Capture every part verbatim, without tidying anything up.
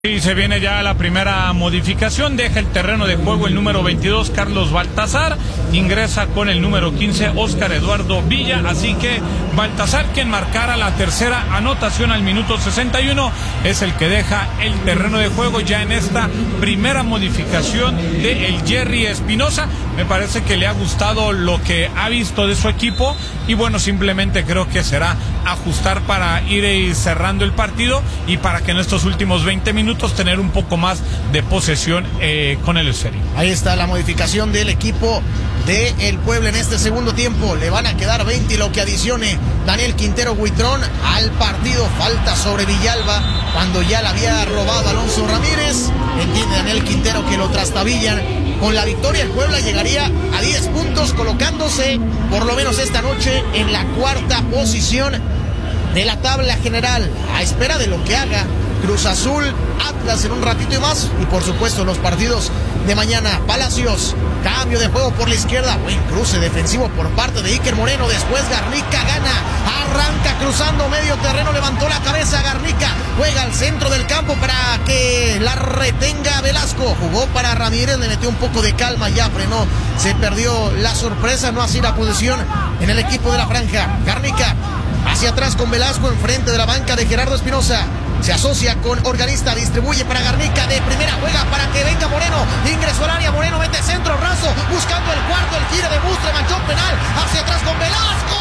Y se viene ya la primera modificación, deja el terreno de juego el número veintidós, Carlos Baltazar, ingresa con el número quince, Óscar Eduardo Villa, así que Baltazar, quien marcara la tercera anotación al minuto sesenta y uno, es el que deja el terreno de juego ya en esta primera modificación de el Jerry Espinosa. Me parece que le ha gustado lo que ha visto de su equipo y bueno, simplemente creo que será ajustar para ir cerrando el partido y para que en estos últimos veinte minutos tener un poco más de posesión eh, con el esférico. Ahí está la modificación del equipo de el Puebla en este segundo tiempo. Le van a quedar veinte y lo que adicione Daniel Quintero Huitrón al partido. Falta sobre Villalba cuando ya la había robado Alonso Ramírez. Entiende Daniel Quintero que lo trastabillan. Con la victoria el Puebla llegaría a diez puntos, colocándose por lo menos esta noche en la cuarta posición de la tabla general, a espera de lo que haga Cruz Azul, Atlas en un ratito y más, y por supuesto los partidos de mañana. Palacios, cambio de juego por la izquierda, buen cruce defensivo por parte de Iker Moreno, después Garnica gana, arranca cruzando medio terreno, levantó la cabeza Garnica, juega al centro del campo para que la retenga Velasco, jugó para Ramírez, le metió un poco de calma, ya frenó, se perdió la sorpresa, no así la posición en el equipo de la franja. Garnica hacia atrás con Velasco, enfrente de la banca de Gerardo Espinosa. Se asocia con Organista, distribuye para Garnica, de primera juega para que venga Moreno, ingresó al área, Moreno mete centro raso, buscando el cuarto, el giro de Bustre, manchón penal, hacia atrás con Velasco.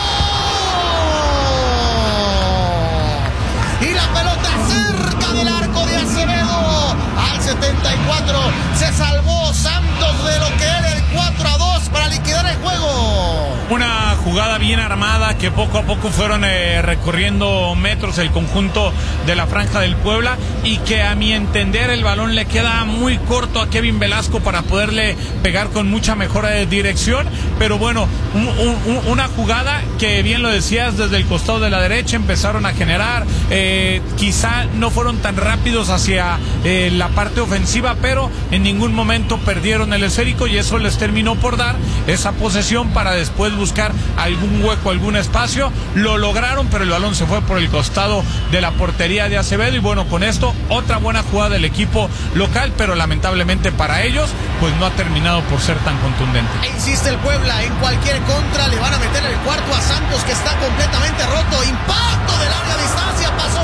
Y la pelota cerca del arco de Acevedo, al setenta y cuatro, se salvó Santos de lo que era el cuatro a dos para liquidar el juego. Una jugada bien armada que poco a poco fueron eh, recorriendo metros el conjunto de la franja del Puebla y que a mi entender el balón le queda muy corto a Kevin Velasco para poderle pegar con mucha mejor eh, dirección, pero bueno, un, un, una jugada que bien lo decías, desde el costado de la derecha empezaron a generar, eh, quizá no fueron tan rápidos hacia eh, la parte ofensiva, pero en ningún momento perdieron el esférico y eso les terminó por dar esa posesión para después buscar algún hueco, algún espacio. Lo lograron, pero el balón se fue por el costado de la portería de Acevedo y bueno, con esto otra buena jugada del equipo local, pero lamentablemente para ellos pues no ha terminado por ser tan contundente. E insiste el Puebla, en cualquier contra le van a meter el cuarto a Santos, que está completamente roto. Impacto de larga distancia, pasó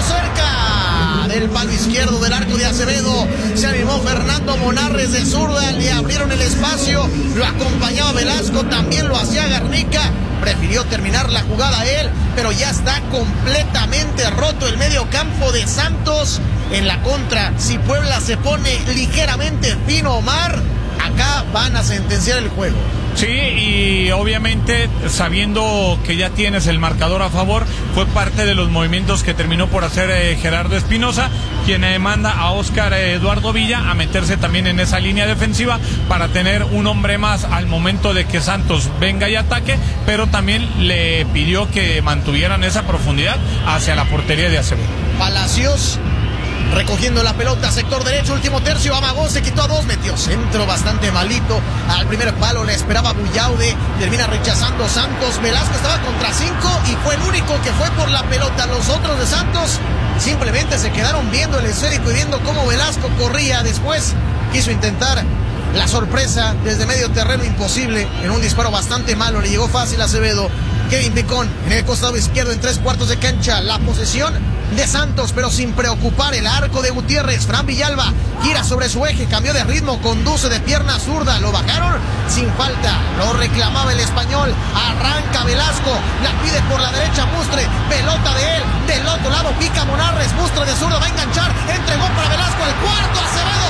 cerca del palo izquierdo del arco de Acevedo, se animó Fernando Monarres de zurda, le abrieron el espacio, lo acompañaba Velasco, también lo hacía Garnica, prefirió terminar la jugada él, pero ya está completamente roto el medio campo de Santos. En la contra, si Puebla se pone ligeramente fino, Omar, acá van a sentenciar el juego. Sí, y obviamente sabiendo que ya tienes el marcador a favor, fue parte de los movimientos que terminó por hacer eh, Gerardo Espinosa, quien eh, manda a Óscar eh, Eduardo Villa a meterse también en esa línea defensiva para tener un hombre más al momento de que Santos venga y ataque, pero también le pidió que mantuvieran esa profundidad hacia la portería de Acevedo. Palacios recogiendo la pelota, sector derecho, último tercio, amagó, se quitó a dos, metió centro bastante malito, al primer palo le esperaba Bullaude, termina rechazando Santos, Velasco estaba contra cinco y fue el único que fue por la pelota. Los otros de Santos simplemente se quedaron viendo el esférico y viendo cómo Velasco corría. Después quiso intentar la sorpresa desde medio terreno, imposible, en un disparo bastante malo, le llegó fácil a Acevedo. Kevin Picón en el costado izquierdo en tres cuartos de cancha, la posesión de Santos, pero sin preocupar el arco de Gutiérrez. Fran Villalba gira sobre su eje, cambió de ritmo, conduce de pierna zurda, lo bajaron sin falta, lo reclamaba el español, arranca Velasco, la pide por la derecha Bustre, pelota de él, del otro lado pica Monarres, Bustre de zurda va a enganchar, entregó para Velasco, el cuarto, Acevedo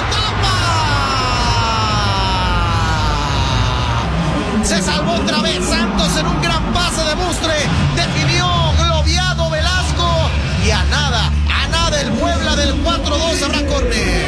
tapa. Se salvó otra vez Santos en un gran pase de Bustre, definió globiado Velasco y a nada, a nada el Puebla del cuatro dos, habrá córner. Sí,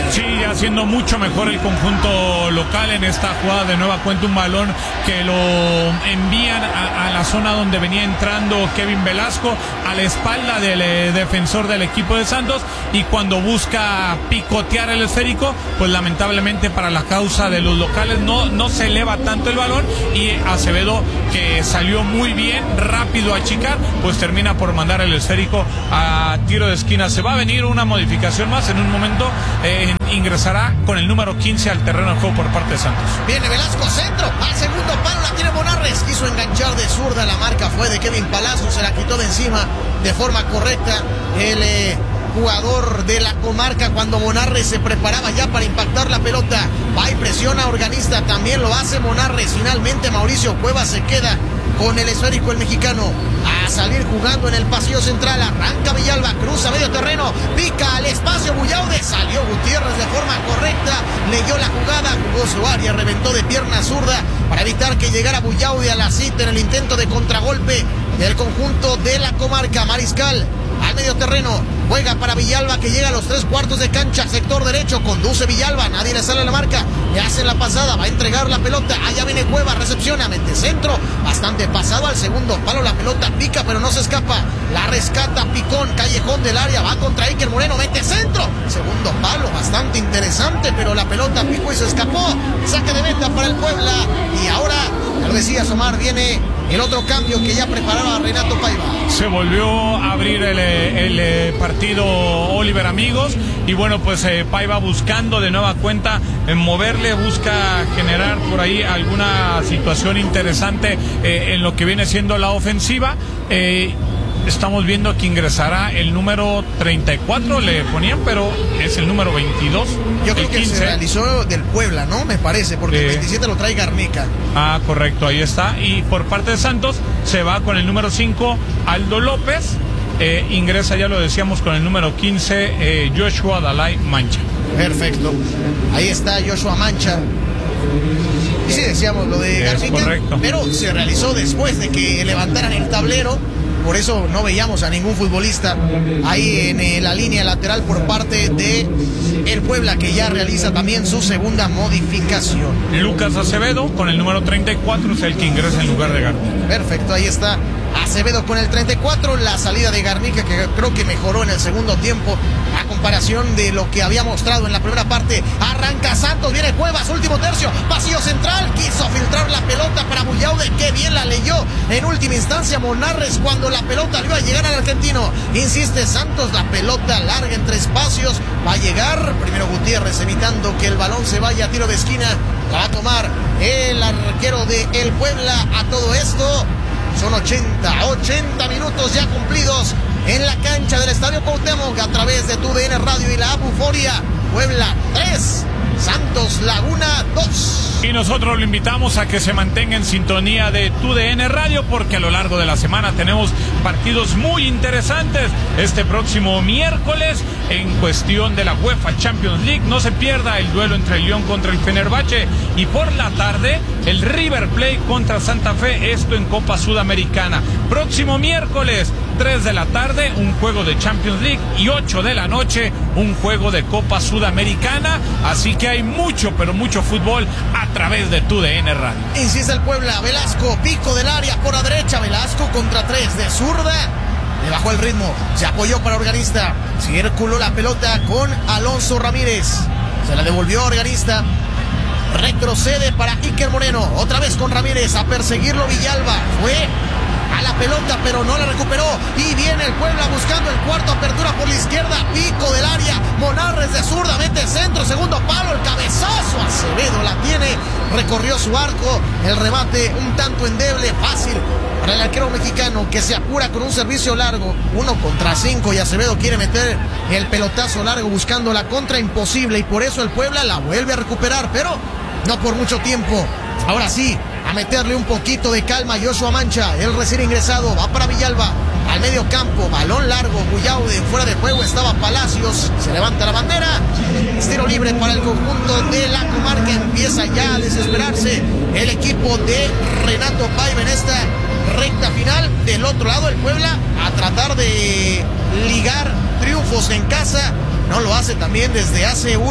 haciendo mucho mejor el conjunto local en esta jugada. De nueva cuenta un balón que lo envían a, a la zona donde venía entrando Kevin Velasco, a la espalda del eh, defensor del equipo de Santos, y cuando busca picotear el esférico, pues lamentablemente para la causa de los locales no, no se eleva tanto el balón, y Acevedo, que salió muy bien, rápido a achicar, pues termina por mandar el esférico a tiro de esquina. Se va a venir una modificación más en un momento, eh, ingresará con el número quince al terreno de juego por parte de Santos. Viene Velasco, centro, al segundo palo la tiene Monarres, quiso enganchar de zurda, la marca fue de Kevin Palacio, se la quitó de encima de forma correcta el eh, jugador de la comarca cuando Monarres se preparaba ya para impactar la pelota. Va y presiona a Organista, también lo hace Monarres. Finalmente Mauricio Cuevas se queda con el esférico, el mexicano, a salir jugando en el pasillo central. Arranca Villalba, cruza medio terreno, pica al espacio Bullaude, salió Gutiérrez de forma correcta, leyó la jugada, jugó su área, reventó de pierna zurda para evitar que llegara Bullaude a la cita en el intento de contragolpe del conjunto de la comarca. Mariscal al medio terreno, juega para Villalba, que llega a los tres cuartos de cancha, sector derecho, conduce Villalba, nadie le sale a la marca, le hace la pasada, va a entregar la pelota, allá viene Cueva, recepciona, mete centro, bastante pasado al segundo palo, la pelota pica pero no se escapa, la rescata Picón, callejón del área, va contra Iker Moreno, mete centro, segundo palo, bastante interesante, pero la pelota picó y se escapó, saque de meta para el Puebla, y ahora, ya lo decía Omar, viene el otro cambio que ya preparaba Renato Paiva. Se volvió a abrir el, el, el partido Oliver, amigos, y bueno, pues eh, Paiva buscando de nueva cuenta en moverle, busca generar por ahí alguna situación interesante eh, en lo que viene siendo la ofensiva. Eh, Estamos viendo que ingresará el número treinta y cuatro, le ponían, pero es el número veintidós. Yo creo el que quince. se realizó del Puebla, ¿no? Me parece, porque eh, el veintisiete lo trae Garnica. Ah, correcto, ahí está. Y por parte de Santos se va con el número cinco, Aldo López. Eh, ingresa, ya lo decíamos, con el número quince, eh, Joshua Dalai Mancha. Perfecto. Ahí está Joshua Mancha. Y sí, decíamos lo de Garnica, pero se realizó después de que levantaran el tablero. Por eso no veíamos a ningún futbolista ahí en eh, la línea lateral por parte de el Puebla, que ya realiza también su segunda modificación. Lucas Acevedo con el número treinta y cuatro es el que ingresa en lugar de Garnica. Perfecto, ahí está Acevedo con el treinta y cuatro, la salida de Garnica, que creo que mejoró en el segundo tiempo a comparación de lo que había mostrado en la primera parte. Arranca Santos, viene Cuevas, último tercio, pasillo central, quiso filtrar la pelota para Bullaude, que bien la leyó en última instancia Monarres cuando la pelota le iba a llegar al argentino. Insiste Santos, la pelota larga entre espacios, va a llegar primero Gutiérrez, evitando que el balón se vaya a tiro de esquina. La va a tomar el arquero de el Puebla. A todo esto son ochenta, ochenta minutos ya cumplidos en la cancha del Estadio Cuauhtémoc a través de tu D N Radio y la app Euforia. Puebla tres, Santos Laguna dos. Y nosotros lo invitamos a que se mantenga en sintonía de tu D N Radio, porque a lo largo de la semana tenemos partidos muy interesantes. Este próximo miércoles, en cuestión de la UEFA Champions League, no se pierda el duelo entre el Lyon contra el Fenerbahce, y por la tarde el River Plate contra Santa Fe, esto en Copa Sudamericana. Próximo miércoles, tres de la tarde, un juego de Champions League, y ocho de la noche, un juego de Copa Sudamericana. Así que hay mucho, pero mucho fútbol a través de tu D N Radio. Insiste el Puebla, Velasco, pico del área por la derecha, Velasco contra tres de zurda, le bajó el ritmo, se apoyó para Organista, circuló la pelota con Alonso Ramírez, se la devolvió Organista, retrocede para Iker Moreno, otra vez con Ramírez, a perseguirlo Villalba, fue a la pelota pero no la recuperó, y viene el Puebla buscando el cuarto, apertura por la izquierda, pico del área, Monarres de zurda, mete centro, segundo palo, el cabezazo, Acevedo la tiene, recorrió su arco, el remate un tanto endeble, fácil para el arquero mexicano, que se apura con un servicio largo, uno contra cinco, y Acevedo quiere meter el pelotazo largo buscando la contra, imposible, y por eso el Puebla la vuelve a recuperar, pero no por mucho tiempo. Ahora sí, a meterle un poquito de calma a Joshua Mancha, el recién ingresado, va para Villalba, al medio campo, balón largo, Bullaude, fuera de juego estaba Palacios, se levanta la bandera, estilo libre para el conjunto de la comarca, empieza ya a desesperarse el equipo de Renato Paiva en esta recta final. Del otro lado el Puebla a tratar de ligar triunfos en casa, no lo hace también desde hace un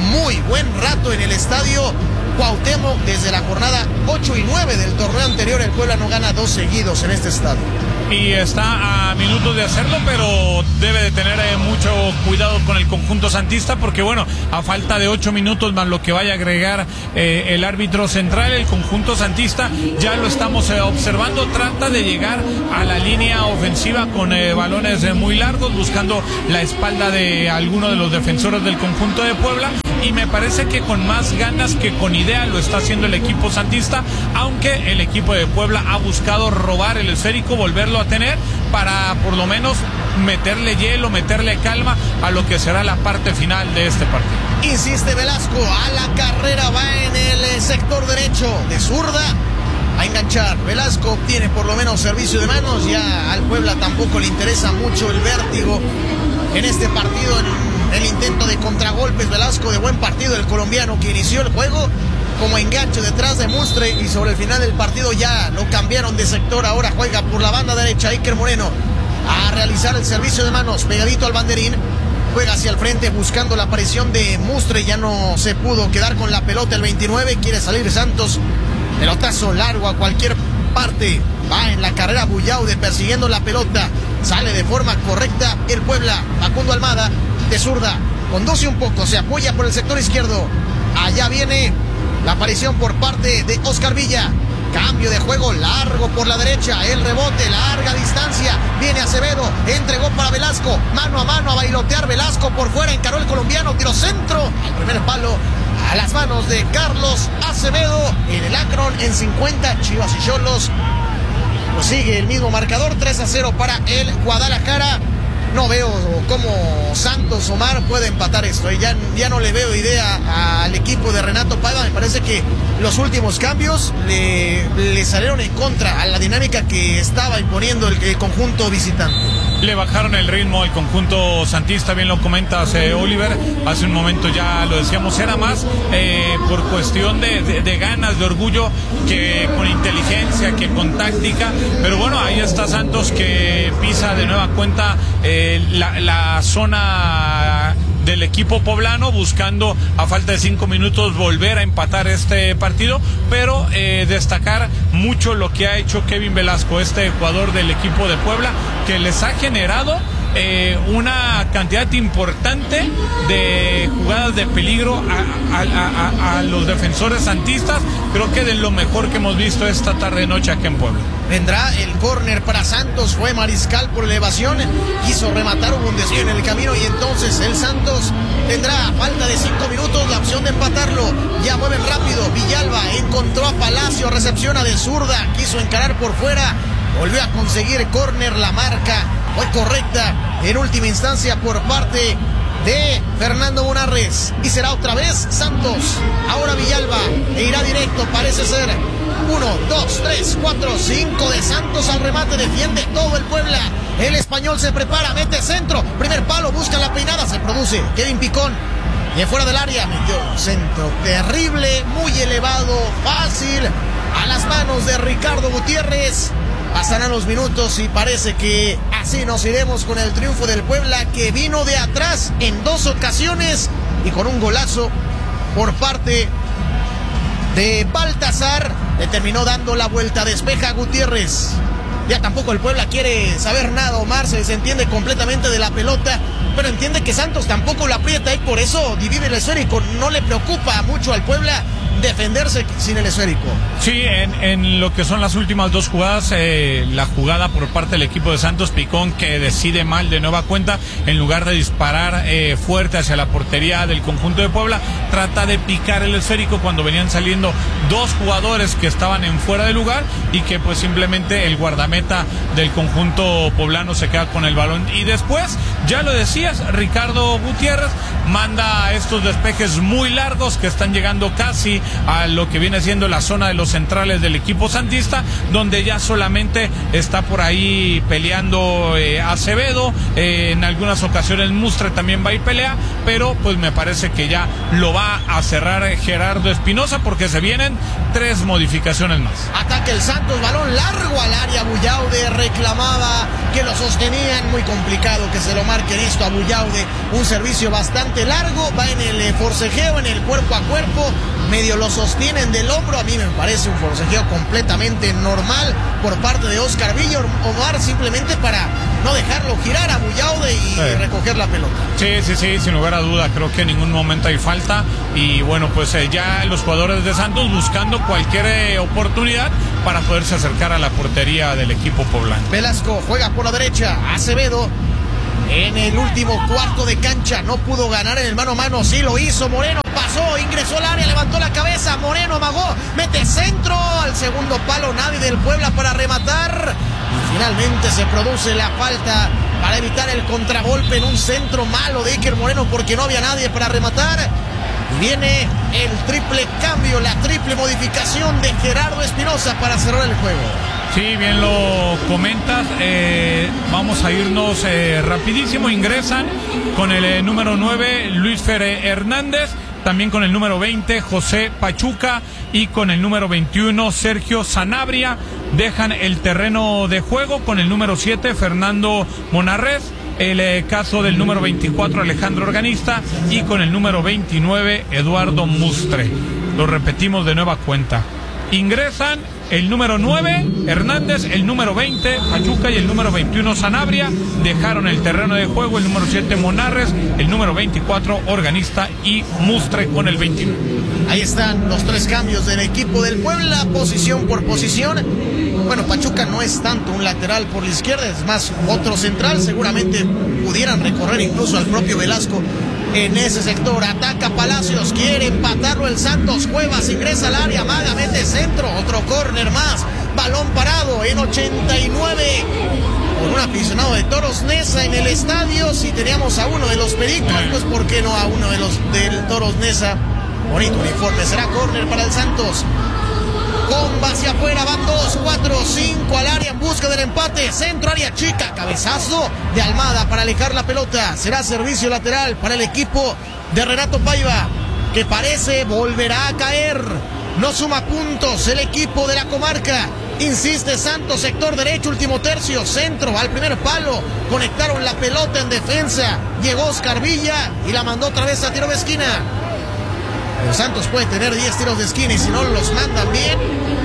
muy buen rato en el estadio Cuauhtémoc. Desde la jornada ocho y nueve del torneo anterior, el Puebla no gana dos seguidos en este estadio. Y está a minutos de hacerlo, pero debe de tener eh, mucho cuidado con el conjunto santista, porque bueno, a falta de ocho minutos más lo que vaya a agregar eh, el árbitro central, el conjunto santista, ya lo estamos eh, observando, trata de llegar a la línea ofensiva con eh, balones eh, muy largos, buscando la espalda de alguno de los defensores del conjunto de Puebla, y me parece que con más ganas que con idea lo está haciendo el equipo santista, aunque el equipo de Puebla ha buscado robar el esférico, volverlo a tener para por lo menos meterle hielo, meterle calma a lo que será la parte final de este partido. Insiste Velasco, a la carrera, va en el sector derecho, de zurda a enganchar. Velasco obtiene por lo menos servicio de manos, ya al Puebla tampoco le interesa mucho el vértigo en este partido, en el intento de contragolpes. Velasco, de buen partido el colombiano que inició el juego como enganche detrás de Mustre, y sobre el final del partido ya lo cambiaron de sector, ahora juega por la banda derecha. Iker Moreno a realizar el servicio de manos pegadito al banderín, juega hacia el frente buscando la aparición de Mustre, ya no se pudo quedar con la pelota el veintinueve, quiere salir Santos, pelotazo largo a cualquier parte, va en la carrera Bullaude persiguiendo la pelota, sale de forma correcta el Puebla. Facundo Almada de zurda conduce un poco, se apoya por el sector izquierdo, allá viene la aparición por parte de Oscar Villa. Cambio de juego largo por la derecha. El rebote, larga distancia. Viene Acevedo. Entregó para Velasco. Mano a mano a bailotear Velasco por fuera. Encaró el colombiano. Tiro centro. Al primer palo. A las manos de Carlos Acevedo. En el Akron en cincuenta. Chivas y Xolos. Pues sigue el mismo marcador. tres a cero para el Guadalajara. No veo cómo Santos Omar puede empatar esto. Ya, ya no le veo idea al equipo de Renato Paiva. Me parece que los últimos cambios le, le salieron en contra a la dinámica que estaba imponiendo el, el conjunto visitante. Le bajaron el ritmo al conjunto santista, bien lo comentas, eh, Oliver. Hace un momento ya lo decíamos, era más eh, por cuestión de, de, de ganas, de orgullo, que con inteligencia, que con táctica. Pero bueno, ahí está Santos, que pisa de nueva cuenta eh, la, la zona del equipo poblano, buscando a falta de cinco minutos volver a empatar este partido, pero eh, destacar mucho lo que ha hecho Kevin Velasco, este jugador del equipo de Puebla, que les ha generado eh, una cantidad importante de jugadas de peligro a, a, a, a los defensores santistas. Creo que de lo mejor que hemos visto esta tarde noche aquí en Puebla. Vendrá el córner para Santos, fue Mariscal por elevación, quiso rematar, hubo un desvío en el camino, y entonces el Santos tendrá a falta de cinco minutos la opción de empatarlo. Ya mueven rápido, Villalba encontró a Palacio, recepciona de zurda, quiso encarar por fuera, volvió a conseguir córner, la marca fue correcta en última instancia por parte de Fernando Munarriz, y será otra vez Santos. Ahora Villalba e irá directo, parece ser uno, dos, tres, cuatro, cinco de Santos al remate, defiende todo el Puebla. El español se prepara, mete centro, primer palo, busca la peinada, se produce Kevin Picón, y de fuera del área metió centro terrible, muy elevado, fácil, a las manos de Ricardo Gutiérrez. Pasarán los minutos y parece que así nos iremos con el triunfo del Puebla, que vino de atrás en dos ocasiones y con un golazo por parte de Baltasar le terminó dando la vuelta. Despeja Gutiérrez. Ya tampoco el Puebla quiere saber nada. Omar se desentiende completamente de la pelota, pero entiende que Santos tampoco la aprieta y por eso divide el esférico. No le preocupa mucho al Puebla defenderse sin el esférico. Sí, en, en lo que son las últimas dos jugadas, eh, la jugada por parte del equipo de Santos, Picón, que decide mal de nueva cuenta, en lugar de disparar eh, fuerte hacia la portería del conjunto de Puebla, trata de picar el esférico cuando venían saliendo dos jugadores que estaban en fuera de lugar, y que pues simplemente el guardameta del conjunto poblano se queda con el balón. Y después, ya lo decías, Ricardo Gutiérrez manda estos despejes muy largos que están llegando casi a lo que viene siendo la zona de los centrales del equipo santista, donde ya solamente está por ahí peleando eh, Acevedo, eh, en algunas ocasiones Mustre también va y pelea, pero pues me parece que ya lo va a cerrar Gerardo Espinosa, porque se vienen tres modificaciones más. Ataque el Santos, balón largo al área, Bullaude reclamaba que lo sostenían, muy complicado que se lo marca en esto a Bullaude. Un servicio bastante largo, va en el eh, forcejeo, en el cuerpo a cuerpo, medio lo sostienen del hombro. A mí me parece un forcejeo completamente normal por parte de Oscar Villa, Omar, simplemente para no dejarlo girar a Bullaude y sí. recoger la pelota. Sí, sí, sí, sin lugar a duda, creo que en ningún momento hay falta y bueno, pues eh, ya los jugadores de Santos buscando cualquier eh, oportunidad para poderse acercar a la portería del equipo poblano. Velasco juega por la derecha, Acevedo en el último cuarto de cancha, no pudo ganar en el mano a mano, sí lo hizo, Moreno pasó, ingresó al área, levantó la cabeza, Moreno amagó, mete centro al segundo palo, nadie del Puebla para rematar y finalmente se produce la falta para evitar el contragolpe en un centro malo de Iker Moreno porque no había nadie para rematar. Viene el triple cambio, la triple modificación de Gerardo Espinoza para cerrar el juego. Sí, bien lo comentas. Eh, vamos a irnos eh, rapidísimo. Ingresan con el eh, número nueve, Luis Fer Hernández. También con el número veinte, José Pachuca. Y con el número veintiuno, Sergio Sanabria. Dejan el terreno de juego con el número siete, Fernando Monarrez. El eh, caso del número veinticuatro, Alejandro Organista, y con el número veintinueve, Eduardo Mustre. Lo repetimos de nueva cuenta. Ingresan el número nueve, Hernández, el número veinte, Pachuca, y el número veintiuno, Sanabria. Dejaron el terreno de juego el número siete, Monarres, el número veinticuatro, Organista, y Mustre con el veintinueve. Ahí están los tres cambios del equipo del Puebla, posición por posición. Bueno, Pachuca no es tanto un lateral por la izquierda, es más otro central. Seguramente pudieran recorrer incluso al propio Velasco en ese sector. Ataca Palacios, quiere empatarlo el Santos. Cuevas ingresa al área, Maga mete centro, otro córner más. Balón parado en ochenta y nueve. Por un aficionado de Toros Neza en el estadio. Si teníamos a uno de los Pericos, pues ¿por qué no a uno de los del Toros Neza? Bonito uniforme, será córner para el Santos. Comba hacia afuera, van dos, cuatro, cinco al área en busca del empate. Centro, área chica, cabezazo de Almada para alejar la pelota. Será servicio lateral para el equipo de Renato Paiva, que parece volverá a caer. No suma puntos el equipo de la comarca. Insiste Santos, sector derecho, último tercio, centro al primer palo. Conectaron la pelota en defensa. Llegó Oscar Villa y la mandó otra vez a tiro de esquina. El Santos puede tener diez tiros de esquina y si no los mandan bien,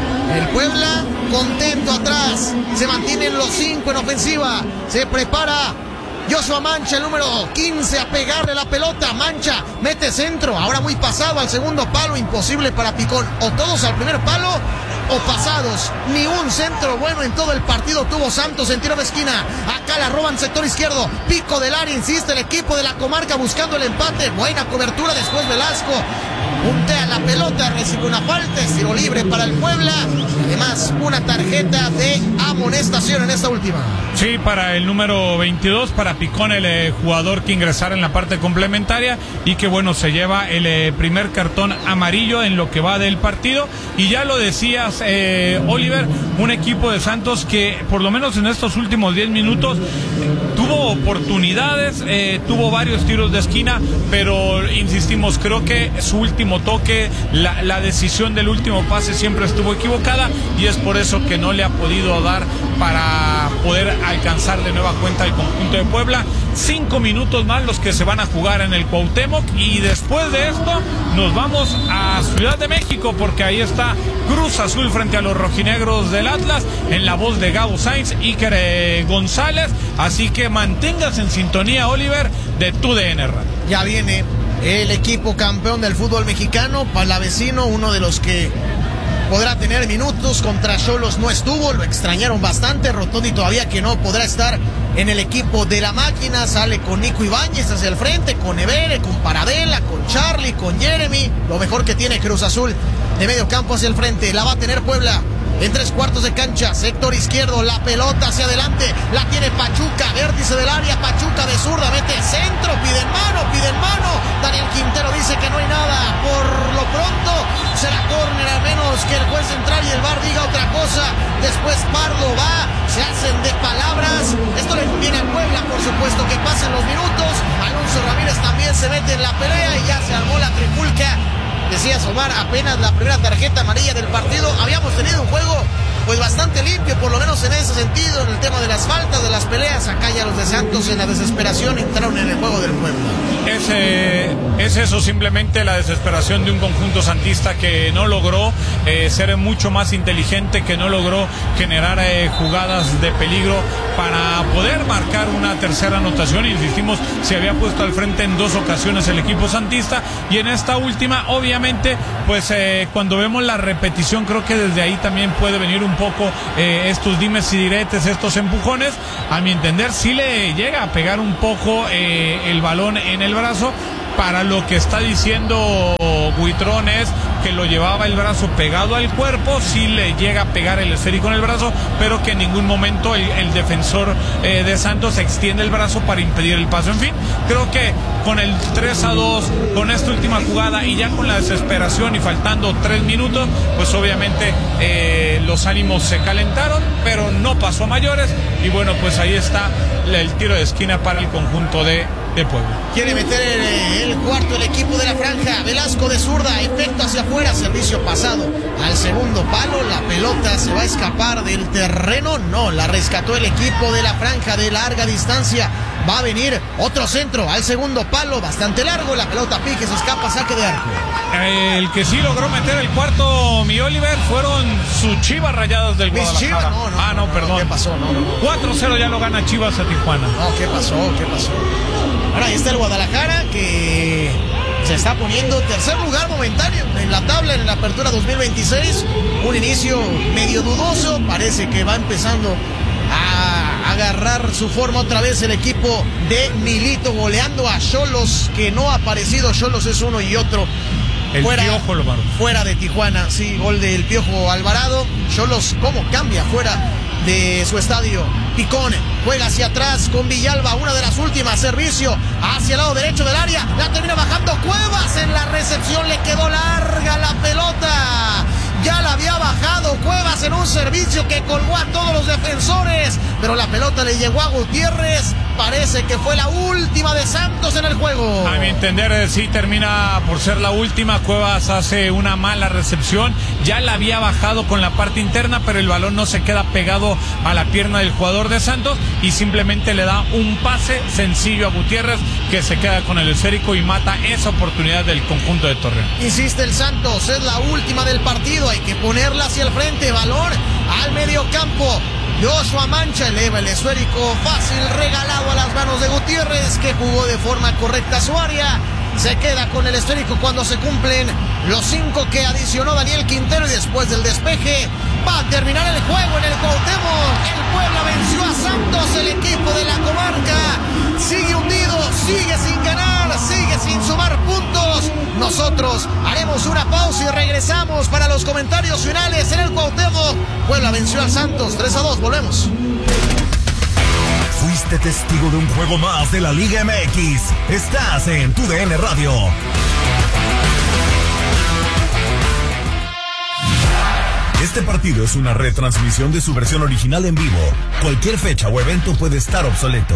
el Puebla contento atrás. Se mantienen los cinco en ofensiva. Se prepara Joshua Mancha, el número quince, a pegarle la pelota. Mancha mete centro, ahora muy pasado al segundo palo, imposible para Picón. O todos al primer palo o pasados. Ni un centro bueno en todo el partido tuvo Santos en tiro de esquina. Acá la roban sector izquierdo. Pico del área, insiste el equipo de la comarca buscando el empate. Buena cobertura después Velasco. Puntea la pelota, recibe una falta, es tiro libre para el Puebla. Además, una tarjeta de amonestación en esta última. Sí, para el número veintidós, para Picón, el eh, jugador que ingresara en la parte complementaria y que, bueno, se lleva el eh, primer cartón amarillo en lo que va del partido. Y ya lo decías, eh, Oliver, un equipo de Santos que, por lo menos en estos últimos diez minutos, tuvo oportunidades, eh, tuvo varios tiros de esquina, pero insistimos, creo que su último toque, la, la decisión del último pase siempre estuvo equivocada y es por eso que no le ha podido dar para poder alcanzar de nueva cuenta el conjunto de Puebla. Cinco minutos más los que se van a jugar en el Cuauhtémoc y después de esto nos vamos a Ciudad de México porque ahí está Cruz Azul frente a los rojinegros del Atlas en la voz de Gabo Sainz y Iker eh, González. Así que mantengas en sintonía, Oliver, de tu D N Radio. Ya viene el equipo campeón del fútbol mexicano, Palavecino, uno de los que podrá tener minutos. Contra Xolos no estuvo, lo extrañaron bastante. Rotondi todavía que no podrá estar en el equipo de la máquina. Sale con Nico Ibáñez hacia el frente, con Evere, con Paradela, con Charlie, con Jeremy. Lo mejor que tiene Cruz Azul de medio campo hacia el frente. La va a tener Puebla en tres cuartos de cancha, sector izquierdo, la pelota hacia adelante, la tiene Pachuca, vértice del área, Pachuca de zurda, mete centro, pide mano, pide mano, Daniel Quintero dice que no hay nada, por lo pronto será córner, a menos que el juez central y el V A R diga otra cosa. Después Pardo va, se hacen de palabras, esto le conviene al Puebla, por supuesto que pasen los minutos. Alonso Ramírez también se mete en la pelea y ya se armó la trifulca. Decías, Omar, apenas la primera tarjeta amarilla del partido. Habíamos tenido un juego pues bastante limpio, por lo menos en ese sentido, en el tema de las faltas, de las peleas. Acá ya los de Santos en la desesperación entraron en el juego del Puebla. Es, eh, es eso, simplemente la desesperación de un conjunto santista que no logró eh, ser mucho más inteligente, que no logró generar eh, jugadas de peligro para poder marcar una tercera anotación. Insistimos, se había puesto al frente en dos ocasiones el equipo santista, y en esta última, obviamente, pues eh, cuando vemos la repetición, creo que desde ahí también puede venir un poco eh, estos dimes y diretes, estos empujones. A mi entender, sí le llega a pegar un poco eh, el balón en el brazo. Para lo que está diciendo Huitrón es que lo llevaba el brazo pegado al cuerpo, sí le llega a pegar el esférico en el brazo, pero que en ningún momento el, el defensor eh, de Santos extiende el brazo para impedir el paso. En fin, creo que con el tres a dos, con esta última jugada y ya con la desesperación y faltando tres minutos, pues obviamente eh, los ánimos se calentaron, pero no pasó a mayores, y bueno, pues ahí está el tiro de esquina para el conjunto de de Puebla. Quiere meter el, el cuarto el equipo de la franja. Velasco de zurda, efecto hacia afuera, servicio pasado al segundo palo. La pelota se va a escapar del terreno. No, la rescató el equipo de la franja de larga distancia. Va a venir otro centro al segundo palo, bastante largo. La pelota pique, se escapa, saque de arco. El que sí logró meter el cuarto, mi Oliver, fueron sus Chivas Rayadas del Guadalajara. Chivas, no, no, ah, no, no, perdón. no, ¿qué pasó? No, no, no. cuatro cero ya lo gana Chivas a Tijuana. No, ¿qué pasó? ¿Qué pasó? Ahora ahí está el Guadalajara, que se está poniendo tercer lugar momentáneo en la tabla en la apertura dos mil veintiséis. Un inicio medio dudoso, parece que va empezando a agarrar su forma otra vez el equipo de Milito, goleando a Xolos, que no ha aparecido. Xolos es uno y otro. El fuera, Piojo Alvarado. Fuera de Tijuana, sí, gol del Piojo Alvarado. Xolos, ¿cómo cambia fuera de su estadio? Picón juega hacia atrás con Villalba, una de las últimas, servicio hacia el lado derecho del área, la termina bajando Cuevas en la recepción, le quedó larga la pelota. Ya la había bajado Cuevas en un servicio que colgó a todos los defensores, pero la pelota le llegó a Gutiérrez. Parece que fue la última de Santos en el juego. A mi entender, sí termina por ser la última. Cuevas hace una mala recepción, ya la había bajado con la parte interna, pero el balón no se queda pegado a la pierna del jugador de Santos y simplemente le da un pase sencillo a Gutiérrez, que se queda con el esférico y mata esa oportunidad del conjunto de Torreón. Insiste el Santos, es la última del partido, hay que ponerla hacia el frente, balón al medio campo. Joshua Mancha eleva el esférico, fácil, regalado a las manos de Gutiérrez, que jugó de forma correcta su área. Se queda con el esférico cuando se cumplen los cinco que adicionó Daniel Quintero, y después del despeje va a terminar el juego en el Cuauhtémoc. El Puebla venció a Santos, el equipo de la comarca sigue hundido, sigue sin ganar, sigue sin sumar puntos. Nosotros haremos una pausa y regresamos para los comentarios finales en el Cuauhtémoc. Puebla venció al Santos tres a dos, volvemos. Fuiste testigo de un juego más de la Liga M X. Estás en tu D N Radio. Este partido es una retransmisión de su versión original en vivo. Cualquier fecha o evento puede estar obsoleto.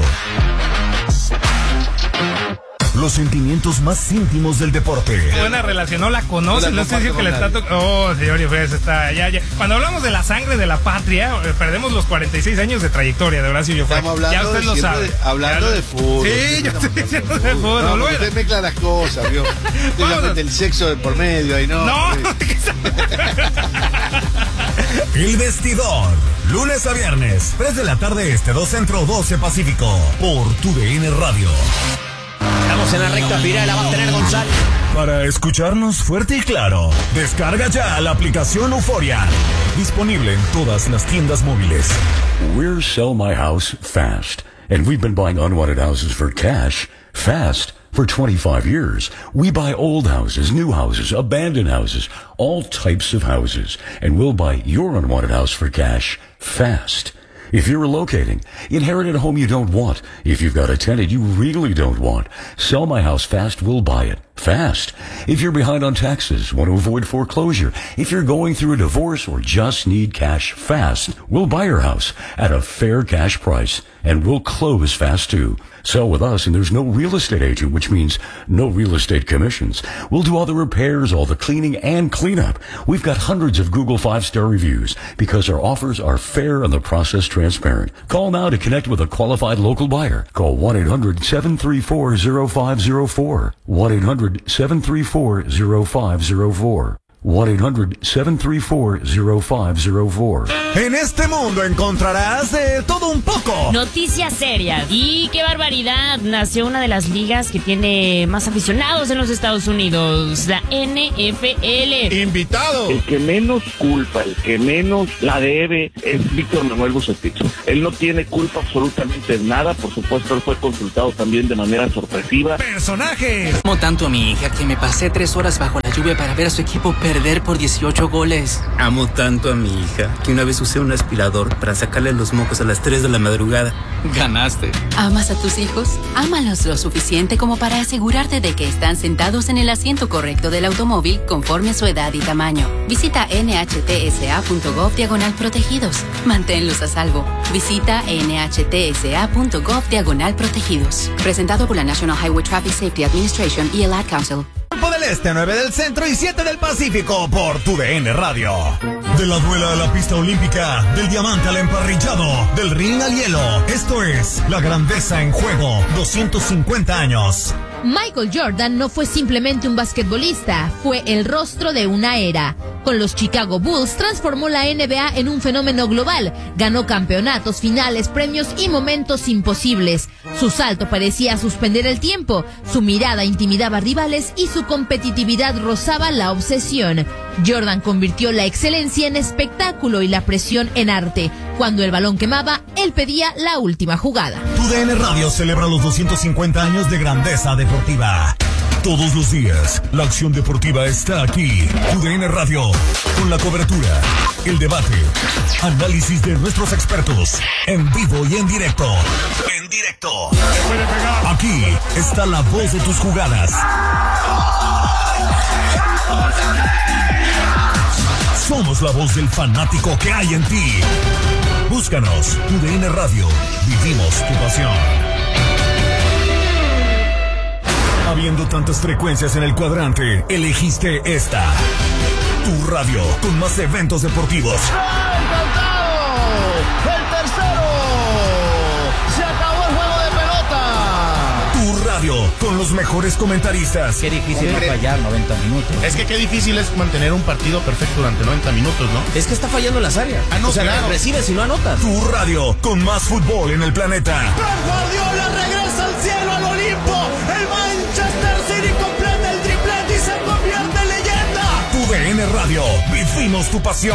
Los sentimientos más íntimos del deporte. Buena relación, no la conoce, no sé si que le está tocando. Oh, señor, pues está ya, ya. Cuando hablamos de la sangre de la patria, perdemos los cuarenta y seis años de trayectoria de Horacio Joffre. Estamos hablando, ya usted lo sabe. De, hablando ya, de fútbol. Sí, yo estoy diciendo de fútbol. No, usted mezcla las cosas, ¿vio? Usted el sexo de por medio ahí, ¿no? No. El Vestidor, lunes a viernes, tres de la tarde este, dos centro, doce pacífico, por tu D N Radio. Estamos en la recta final, la va a tener González. Para escucharnos fuerte y claro, descarga ya la aplicación Euforia. Disponible en todas las tiendas móviles. We're Sell My House Fast, and we've been buying unwanted houses for cash fast for twenty-five years. We buy old houses, new houses, abandoned houses, all types of houses, and we'll buy your unwanted house for cash fast. If you're relocating, inherited a home you don't want, if you've got a tenant you really don't want, Sell My House Fast will buy it fast. If you're behind on taxes, want to avoid foreclosure, if you're going through a divorce or just need cash fast, we'll buy your house at a fair cash price and we'll close fast too. Sell with us and there's no real estate agent, which means no real estate commissions. We'll do all the repairs, all the cleaning and cleanup. We've got hundreds of Google five-star reviews because our offers are fair and the process transparent. Call now to connect with a qualified local buyer. Call one eight hundred seven three four zero five zero four. one eight hundred seven three four zero five zero four. one eight hundred seven three four zero five zero four. En este mundo encontrarás de todo un poco. Noticias serias. Y qué barbaridad. Nació una de las ligas que tiene más aficionados en los Estados Unidos, la N F L. Invitado. El que menos culpa, el que menos la debe es Víctor Manuel Bucetich. Él no tiene culpa absolutamente de nada. Por supuesto, él fue consultado también de manera sorpresiva. Personajes. Amo tanto a mi hija que me pasé tres horas bajo la lluvia para ver a su equipo perder por dieciocho goles. Amo tanto a mi hija que una vez usé un aspirador para sacarle los mocos a las tres de la madrugada. Ganaste. ¿Amas a tus hijos? Ámalos lo suficiente como para asegurarte de que están sentados en el asiento correcto del automóvil conforme a su edad y tamaño. Visita nhtsa.gov diagonal protegidos. Manténlos a salvo. Visita nhtsa.gov diagonal protegidos. Presentado por la National Highway Traffic Safety Administration y el Ad Council. Del Este, nueve del Centro y siete del Pacífico por tu D N Radio. De la duela a la pista olímpica, del diamante al emparrillado, del ring al hielo. Esto es la grandeza en juego, doscientos cincuenta años. Michael Jordan no fue simplemente un basquetbolista, fue el rostro de una era. Con los Chicago Bulls transformó la N B A en un fenómeno global, ganó campeonatos, finales, premios y momentos imposibles. Su salto parecía suspender el tiempo, su mirada intimidaba rivales y su competitividad rozaba la obsesión. Jordan convirtió la excelencia en espectáculo y la presión en arte. Cuando el balón quemaba, él pedía la última jugada. Tu D N Radio celebra los doscientos cincuenta años de grandeza deportiva. Todos los días, la acción deportiva está aquí. Tu D N Radio, con la cobertura, el debate, análisis de nuestros expertos, en vivo y en directo. En directo. Aquí está la voz de tus jugadas. Somos la voz del fanático que hay en ti. Búscanos, Tu D N Radio. Vivimos tu pasión. Habiendo tantas frecuencias en el cuadrante, elegiste esta. Tu radio, con más eventos deportivos. ¡El tercero! ¡Se acabó el juego de pelota! Tu radio, con los mejores comentaristas. Qué difícil es fallar noventa minutos. Es que qué difícil es mantener un partido perfecto durante noventa minutos, ¿no? Es que está fallando en las áreas. Ah, no, o sea, claro. recibes y no anotas. Tu radio, con más fútbol en el planeta. ¡Pep Guardiola regresa al cielo, al Olimpo! ¡El Manchester City completa el triplete y se convierte en leyenda! Tu D N Radio, vivimos tu pasión.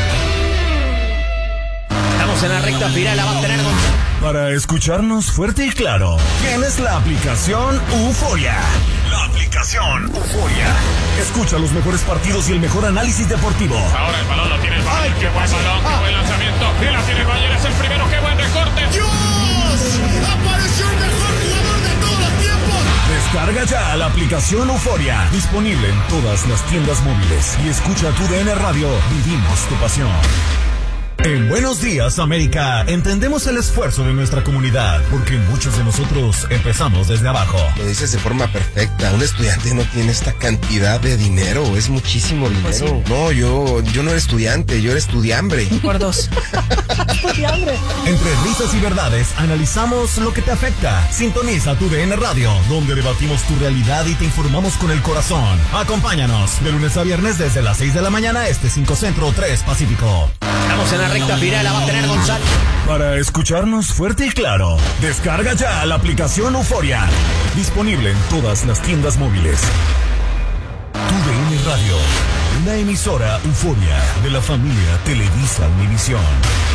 Estamos en la recta final, la va a tener Gonzalo. Para escucharnos fuerte y claro, tienes la aplicación Euforia. La aplicación Euforia. Escucha los mejores partidos y el mejor análisis deportivo. Ahora el balón lo tiene el Bayern. Qué buen balón, qué buen lanzamiento. Y la tiene el Bayern, es el primero, qué buen recorte. ¡Dios! ¡Apareció el mejor jugador de todos los tiempos! Descarga ya la aplicación Euforia. Disponible en todas las tiendas móviles. Y escucha Tu D N Radio. Vivimos tu pasión. En Buenos Días, América, entendemos el esfuerzo de nuestra comunidad, porque muchos de nosotros empezamos desde abajo. Lo dices de forma perfecta. Un estudiante no tiene esta cantidad de dinero, es muchísimo dinero. Pues sí. No, yo, yo no era estudiante, yo era estudiambre. Por dos. ¡Estudiambre! Entre risas y verdades, analizamos lo que te afecta. Sintoniza Tu D N Radio, donde debatimos tu realidad y te informamos con el corazón. Acompáñanos de lunes a viernes desde las seis de la mañana, este cinco Centro, tres Pacífico. Estamos en la recta final, la va a tener Gonzalo. Para escucharnos fuerte y claro, descarga ya la aplicación Euforia. Disponible en todas las tiendas móviles. Tu D N Radio, una emisora Euforia de la familia Televisa Univisión.